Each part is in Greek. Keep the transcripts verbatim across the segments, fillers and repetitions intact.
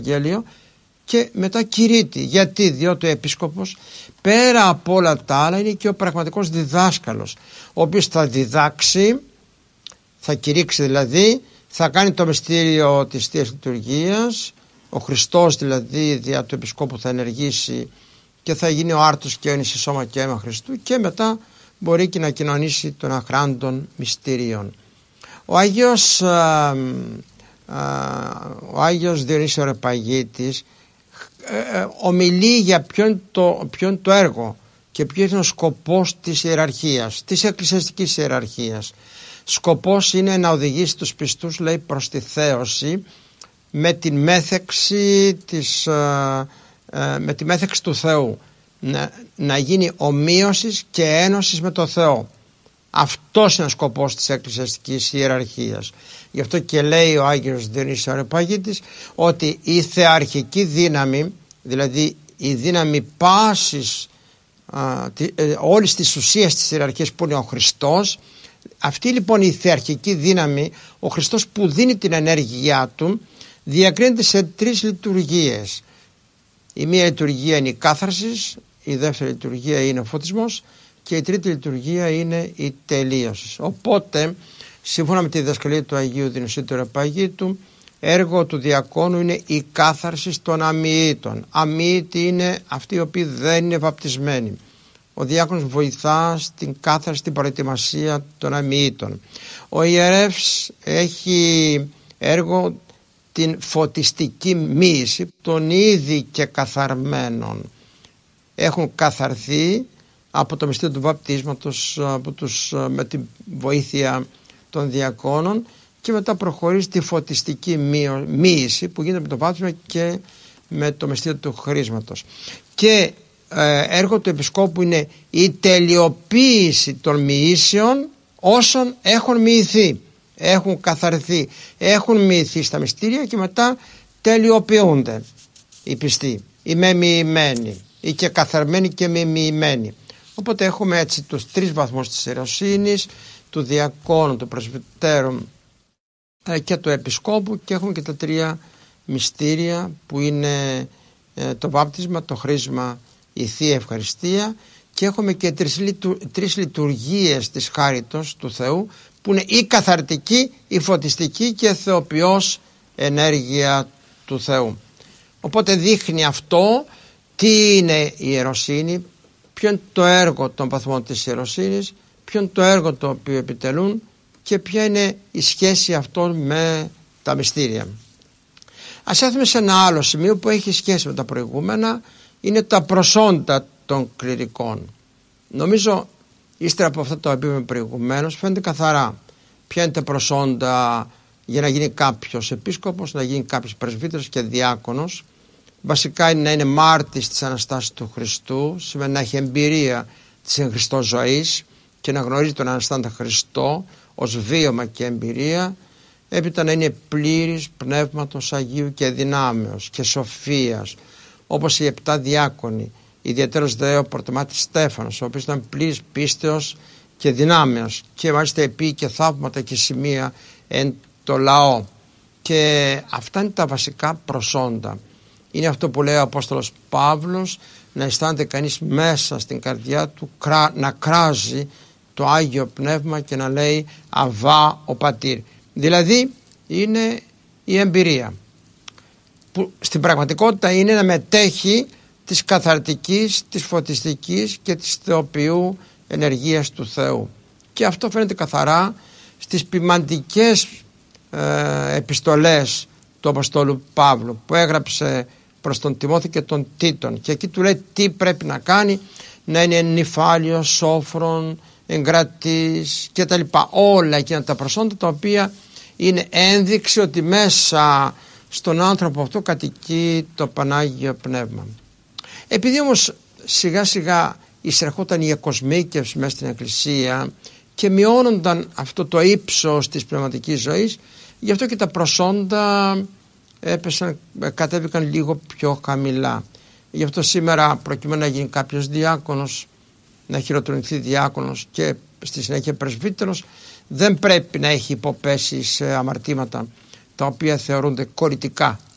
Ευαγγέλιο και μετά κηρύττει. Γιατί? Διότι ο επίσκοπος πέρα από όλα τα άλλα είναι και ο πραγματικός διδάσκαλος, ο οποίος θα διδάξει, θα κηρύξει δηλαδή, θα κάνει το μυστήριο της Θείας Λειτουργίας, ο Χριστός δηλαδή δια του επισκόπου θα ενεργήσει και θα γίνει ο άρτος και αιώνης σε σώμα και αίμα Χριστού, και μετά μπορεί και να κοινωνήσει των αχράντων μυστηρίων. Ο Άγιος, α, α, ο Άγιος Διονύσιος Αρεπαγίτης ε, ομιλεί για ποιο είναι, το, ποιο είναι το έργο και ποιο είναι ο σκοπός της ιεραρχίας, της εκκλησιαστικής ιεραρχίας. Σκοπός είναι να οδηγήσει τους πιστούς, λέει, προς τη θέωση με τη μέθεξη, της, ε, ε, με τη μέθεξη του Θεού, να, να γίνει ομοίωσης και ένωσης με το Θεό. Αυτός είναι ο σκοπός της εκκλησιαστικής ιεραρχίας. Γι' αυτό και λέει ο Άγιος Διονύσιος Αρεπαγίτης ότι η θεαρχική δύναμη, δηλαδή η δύναμη πάσης α, τη, ε, όλης της ουσίας της ιεραρχίας που είναι ο Χριστός, αυτή λοιπόν η θεαρχική δύναμη, ο Χριστός που δίνει την ενέργειά του, διακρίνεται σε τρεις λειτουργίες. Η μία λειτουργία είναι η κάθαρσης, η δεύτερη λειτουργία είναι ο φωτισμός και η τρίτη λειτουργία είναι η τελείωση. Οπότε, σύμφωνα με τη διδασκαλία του Αγίου Διονυσίου του Αρεπαγίτου, έργο του διακόνου είναι η κάθαρση των αμοιήτων. Αμοιήτοι είναι αυτοί οι οποίοι δεν είναι βαπτισμένοι. Ο διάκονος βοηθά στην κάθαρση, στην προετοιμασία των αμοιήτων. Ο ιερεύς έχει έργο την φωτιστική μοίηση των ήδη και καθαρμένων. Έχουν καθαρθεί από το μυστήριο του βαπτίσματος, από τους, με τη βοήθεια των διακόνων, και μετά προχωρεί στη φωτιστική μοίηση που γίνεται με το βάπτισμα και με το μυστήριο του χρήσματος. Και ε, έργο του επισκόπου είναι η τελειοποίηση των μοιήσεων όσων έχουν μοιηθεί, έχουν καθαρθεί, έχουν μοιηθεί στα μυστήρια και μετά τελειοποιούνται οι πιστοί, οι μεμοιημένοι, οι και καθαρμένοι και μεμοιημένοι. Οπότε έχουμε έτσι τους τρεις βαθμούς της ιεροσύνης, του διακόνου, του πρεσβυτέρου και του επισκόπου, και έχουμε και τα τρία μυστήρια που είναι το βάπτισμα, το χρήσμα, η Θεία Ευχαριστία, και έχουμε και τρεις, λειτου, τρεις λειτουργίες της χάριτος του Θεού που είναι η καθαρτική, η φωτιστική και θεοποιός ενέργεια του Θεού. Οπότε δείχνει αυτό τι είναι η ιεροσύνη, ποιο είναι το έργο των βαθμών της ιεροσύνης, ποιο είναι το έργο το οποίο επιτελούν και ποια είναι η σχέση αυτών με τα μυστήρια. Ας έρθουμε σε ένα άλλο σημείο που έχει σχέση με τα προηγούμενα, είναι τα προσόντα των κληρικών. Νομίζω ύστερα από αυτά τα οποία είπαμε προηγουμένως φαίνεται καθαρά ποια είναι τα προσόντα για να γίνει κάποιος επίσκοπος, να γίνει κάποιος πρεσβύτερος και διάκονος. Βασικά είναι να είναι μάρτης της Αναστάσεως του Χριστού, σημαίνει να έχει εμπειρία της εν Χριστώ ζωής και να γνωρίζει τον Αναστάντα Χριστό ως βίωμα και εμπειρία. Έπειτα να είναι πλήρης πνεύματος Αγίου και δυνάμεως και σοφίας, όπως οι επτά διάκονοι, ιδιαίτερος δε ο πρωτομάτης Στέφανος, ο οποίος ήταν πλήρης πίστεως και δυνάμεως και μάλιστα επί και θαύματα και σημεία εν το λαό. Και αυτά είναι τα βασικά προσόντα. Είναι αυτό που λέει ο Απόστολος Παύλος, να αισθάνεται κανείς μέσα στην καρδιά του να κράζει το Άγιο Πνεύμα και να λέει Αβά ο Πατήρ. Δηλαδή είναι η εμπειρία που στην πραγματικότητα είναι να μετέχει της καθαρτικής, της φωτιστικής και της θεοποιού ενεργείας του Θεού. Και αυτό φαίνεται καθαρά στις ποιμαντικές ε, επιστολές του Αποστόλου Παύλου που έγραψε προς τον Τιμόθη και τον Τίτον, και εκεί του λέει τι πρέπει να κάνει, να είναι νυφάλιος, σόφρον, εγκρατής και τα λοιπά, όλα εκείνα τα προσόντα τα οποία είναι ένδειξη ότι μέσα στον άνθρωπο αυτό κατοικεί το Πανάγιο Πνεύμα. Επειδή όμως σιγά σιγά εισερχόταν η εκοσμίκευση μέσα στην Εκκλησία και μειώνονταν αυτό το ύψος της πνευματικής ζωής, γι' αυτό και τα προσόντα έπεσαν, κατέβηκαν λίγο πιο χαμηλά. Γι' αυτό σήμερα, προκειμένου να γίνει κάποιος διάκονος, να χειροτονηθεί διάκονος και στη συνέχεια πρεσβύτερος, δεν πρέπει να έχει υποπέσει σε αμαρτήματα τα οποία θεωρούνται κωριτικά,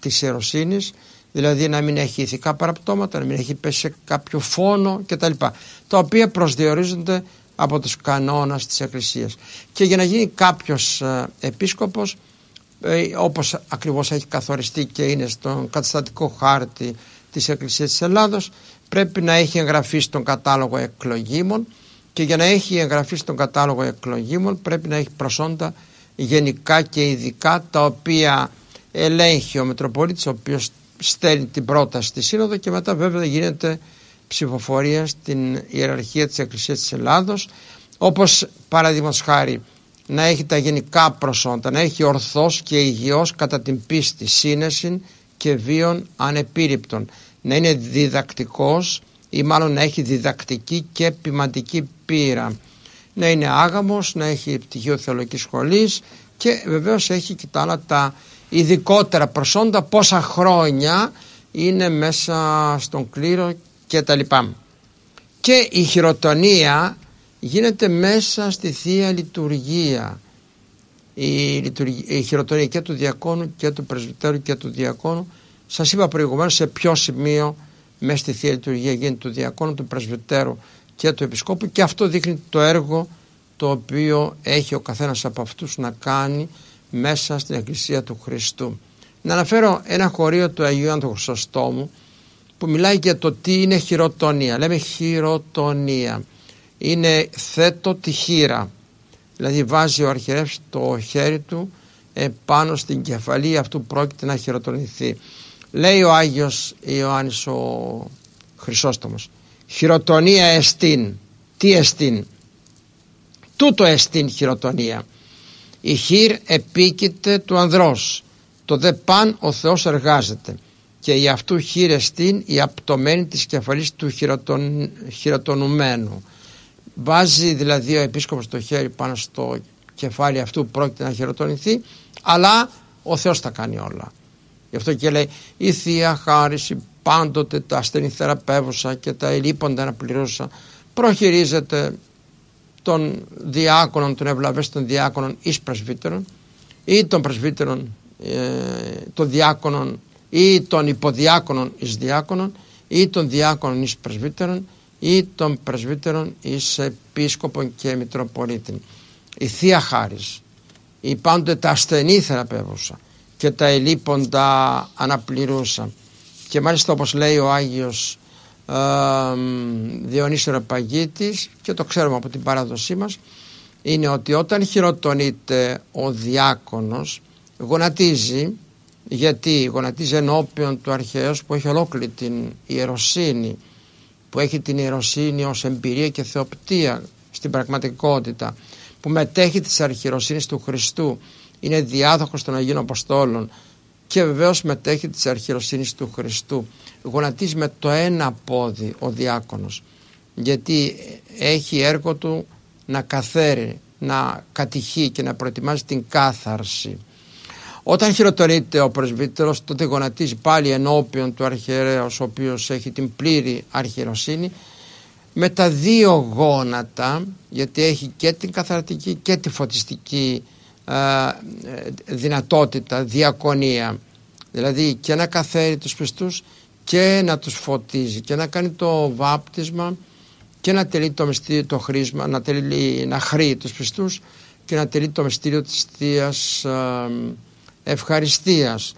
της ιεροσύνης, δηλαδή να μην έχει ηθικά παραπτώματα, να μην έχει πέσει σε κάποιο φόνο κτλ. Τα οποία προσδιορίζονται από τους κανόνες της Εκκλησίας. Και για να γίνει κάποιος ε, επίσκοπος, ε, όπως ακριβώς έχει καθοριστεί και είναι στον καταστατικό χάρτη της Εκκλησίας της Ελλάδος, πρέπει να έχει εγγραφεί στον κατάλογο εκλογήμων, και για να έχει εγγραφεί στον κατάλογο εκλογήμων πρέπει να έχει προσόντα γενικά και ειδικά, τα οποία ελέγχει ο Μητροπολίτης, ο οποίος στέλνει την πρόταση στη Σύνοδο, και μετά βέβαια γίνεται ψηφοφορία στην ιεραρχία της Εκκλησίας της Ελλάδος, όπως παραδείγματος χάρη να έχει τα γενικά προσόντα, να έχει ορθώς και υγιώς κατά την πίστη σύνεση και βίων ανεπίρρηπτων, να είναι διδακτικός ή μάλλον να έχει διδακτική και ποιμαντική πείρα, να είναι άγαμος, να έχει πτυχίο θεολογικής σχολής, και βεβαίως έχει και τα άλλα τα ειδικότερα προσόντα, πόσα χρόνια είναι μέσα στον κλήρο και τα λοιπά. Και η χειροτονία γίνεται μέσα στη Θεία Λειτουργία. Η, λειτουργία, η χειροτονία και του διακόνου και του πρεσβυτέρου και του διακόνου, σας είπα προηγουμένως σε ποιο σημείο μέσα στη Θεία Λειτουργία γίνεται του διακόνου, του πρεσβυτέρου και του επισκόπου, και αυτό δείχνει το έργο το οποίο έχει ο καθένας από αυτούς να κάνει μέσα στην Εκκλησία του Χριστού. Να αναφέρω ένα χωρίο του Αγίου Άνδρου Χρυσοστόμου που μιλάει για το τι είναι χειροτονία. Λέμε χειροτονία. Είναι θέτω τη χείρα. Δηλαδή βάζει ο αρχιερεύς το χέρι του επάνω στην κεφαλή αυτού που πρόκειται να χειροτονηθεί. Λέει ο Άγιος Ιωάννης ο Χρυσόστομος, χειροτονία εστίν. Τι εστίν? Τούτο εστίν χειροτονία. Η χείρ επίκειται του ανδρός, το δε παν ο Θεός εργάζεται, και η αυτού χείρ εστίν η απτωμένη της κεφαλής του χειροτον, χειροτονουμένου. Βάζει δηλαδή ο επίσκοπος το χέρι πάνω στο κεφάλι αυτού που πρόκειται να χειροτονηθεί, αλλά ο Θεός τα κάνει όλα. Γι' αυτό και λέει, η Θεία Χάριση πάντοτε τα ασθενή θεραπεύουσα και τα ελείποντα να πληρούσα, προχειρίζεται των διάκονων, των ευλαβέστων διάκονων εις πρεσβύτερων, ή των πρεσβύτερων ε, των διάκονων, ή των υποδιάκονων εις διάκονων, ή των διάκονων εις πρεσβύτερων, ή των πρεσβύτερων εις επίσκοπων και μητροπολίτην. Η Θεία Χάρις, η πάντοτε τα ασθενή θεραπεύουσα και τα ελείποντα αναπληρούσα. Και μάλιστα, όπως λέει ο Άγιος ε, Διονύσιος Ρεπαγίτης, και το ξέρουμε από την παράδοσή μας, είναι ότι όταν χειροτονείται ο διάκονος γονατίζει. Γιατί γονατίζει ενώπιον του αρχαίου που έχει ολόκληρη την ιεροσύνη, που έχει την ιεροσύνη ως εμπειρία και θεοπτία στην πραγματικότητα, που μετέχει της αρχιεροσύνης του Χριστού, είναι διάδοχος των Αγίων Αποστόλων και βεβαίως μετέχει της αρχιεροσύνης του Χριστού. Γονατίζει με το ένα πόδι ο διάκονος, γιατί έχει έργο του να καθαίρει, να κατηχεί και να προετοιμάζει την κάθαρση. Όταν χειροτονείται ο πρεσβύτερος, τότε γονατίζει πάλι ενώπιον του αρχιερέως, ο οποίος έχει την πλήρη αρχιεροσύνη, με τα δύο γόνατα, γιατί έχει και την καθαρατική και τη φωτιστική ε, δυνατότητα, διακονία, δηλαδή και να καθαίρει τους πιστούς και να τους φωτίζει και να κάνει το βάπτισμα και να τελεί το μυστήριο, το χρήσμα, να, τελεί, να χρεί τους πιστούς και να τελεί το μυστήριο της Θείας ε, ευχαριστίας.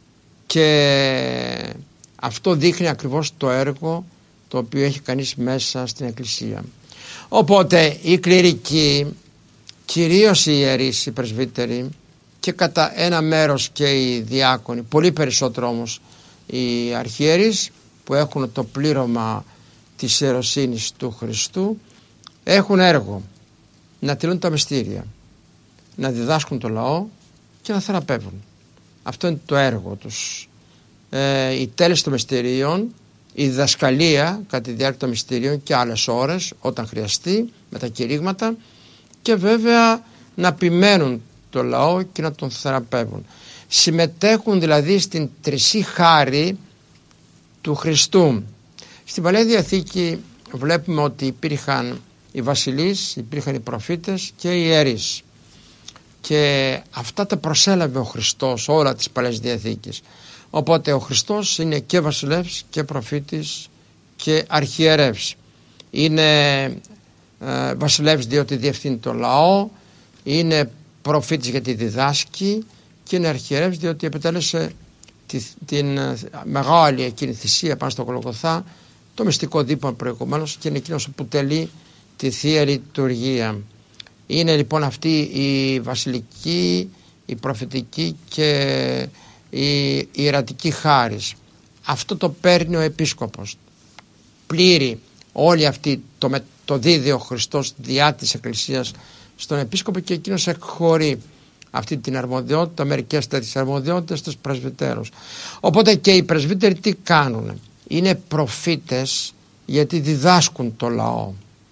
Και αυτό δείχνει ακριβώς το έργο το οποίο έχει κανείς μέσα στην Εκκλησία. Οπότε οι κληρικοί, κυρίως οι ιερείς, οι πρεσβύτεροι, και κατά ένα μέρος και οι διάκονοι, πολύ περισσότερο όμως οι αρχιέρεις που έχουν το πλήρωμα της ιεροσύνης του Χριστού, έχουν έργο να τηρούν τα μυστήρια, να διδάσκουν το λαό και να θεραπεύουν. Αυτό είναι το έργο τους. Ε, η τέλεση των μυστηρίων, η διδασκαλία κατά τη διάρκεια των μυστηρίων και άλλες ώρες όταν χρειαστεί, με τα κηρύγματα, και βέβαια να επιμένουν το λαό και να τον θεραπεύουν. Συμμετέχουν δηλαδή στην τρισή χάρη του Χριστού. Στην Παλαιά Διαθήκη βλέπουμε ότι υπήρχαν οι βασιλείς, υπήρχαν οι προφήτες και οι ιερείς, και αυτά τα προσέλαβε ο Χριστός όλα της Παλαιάς Διαθήκης. Οπότε ο Χριστός είναι και βασιλεύς και προφήτης και αρχιερεύς. Είναι ε, βασιλεύς διότι διευθύνει το λαό, είναι προφήτης γιατί διδάσκει και είναι αρχιερεύς διότι επιτέλεσε τη, την ε, μεγάλη εκείνη θυσία πάνω στο Γολγοθά, το μυστικό δείπνο προηγουμένως, και είναι εκείνος που τελεί τη Θεία Λειτουργία. Είναι λοιπόν αυτή η βασιλική, η προφητική και η ιερατική χάρις. Αυτό το παίρνει ο επίσκοπος. Πλήρει όλη αυτή το, το δίδει ο Χριστός διά της Εκκλησίας στον επίσκοπο και εκείνος εκχωρεί αυτή την αρμοδιότητα, μερικές τέτοιες αρμοδιότητες στους πρεσβυτέρους. Οπότε και οι πρεσβύτεροι τι κάνουν? Είναι προφήτες γιατί διδάσκουν το λαό.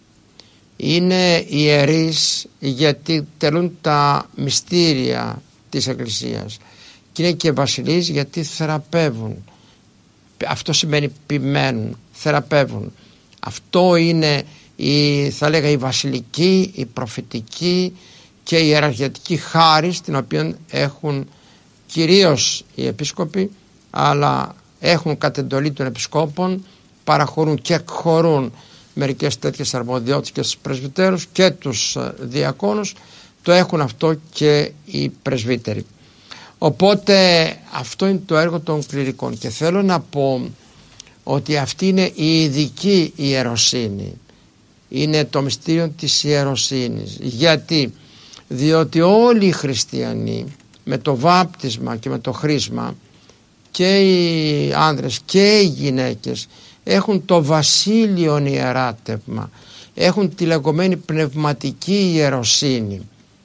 Είναι ιερείς γιατί τελούν τα μυστήρια της Εκκλησίας. Και είναι και βασιλείς γιατί θεραπεύουν. Αυτό σημαίνει ποιμένουν, θεραπεύουν. Αυτό είναι η, θα λέγα, η βασιλική, η προφητική και η ιεραρχιατική χάρις, την οποία έχουν κυρίως οι επίσκοποι, αλλά έχουν κατ' εντολή των επισκόπων, παραχωρούν και εκχωρούν μερικές τέτοιες αρμοδιότητες και στους πρεσβυτέρους και τους διακόνους. Το έχουν αυτό και οι πρεσβύτεροι. Οπότε αυτό είναι το έργο των κληρικών και θέλω να πω ότι αυτή είναι η ειδική ιεροσύνη. Είναι το μυστήριο της ιεροσύνης. Γιατί? Διότι όλοι οι χριστιανοί με το βάπτισμα και με το χρίσμα, και οι άνδρες και οι γυναίκες, έχουν το βασίλειον ιεράτευμα, έχουν τη λεγόμενη πνευματική ιεροσύνη.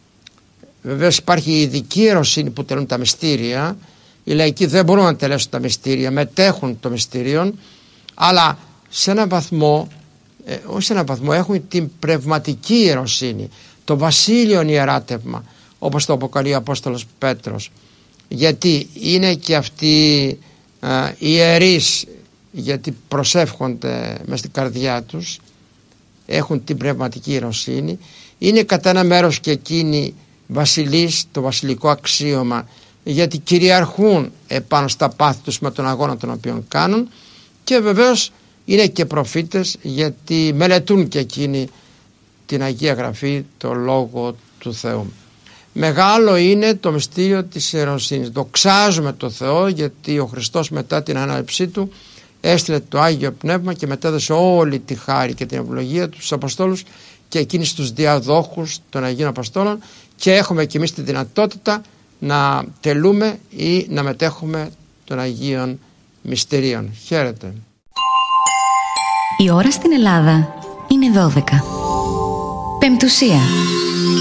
Βεβαίως υπάρχει η ειδική ιεροσύνη που τελούν τα μυστήρια. Οι λαϊκοί δεν μπορούν να τελέσουν τα μυστήρια, μετέχουν των μυστήριων, αλλά σε έναν βαθμό, ε, όχι σε έναν βαθμό, έχουν την πνευματική ιεροσύνη, το βασίλειον ιεράτευμα, όπως το αποκαλεί ο Απόστολος Πέτρος. Γιατί είναι και αυτοί ε, ιερείς, γιατί προσεύχονται μες στην καρδιά τους, έχουν την πνευματική ιεροσύνη. Είναι κατά ένα μέρος και εκείνοι βασιλείς, το βασιλικό αξίωμα, γιατί κυριαρχούν επάνω στα πάθη τους με τον αγώνα τον οποίο κάνουν, και βεβαίως είναι και προφήτες γιατί μελετούν και εκείνοι την Αγία Γραφή, το Λόγο του Θεού. Μεγάλο είναι το μυστήριο της ιεροσύνης. Δοξάζουμε το Θεό γιατί ο Χριστός μετά την ανάληψή του έστειλε το Άγιο Πνεύμα και μετέδωσε όλη τη χάρη και την ευλογία του στους Αποστόλους και εκείνους τους διαδόχους των Αγίων Αποστόλων, και έχουμε και εμείς τη δυνατότητα να τελούμε ή να μετέχουμε των Αγίων Μυστηρίων. Χαίρετε. Η ώρα στην Ελλάδα είναι δώδεκα. Πεμπτουσία.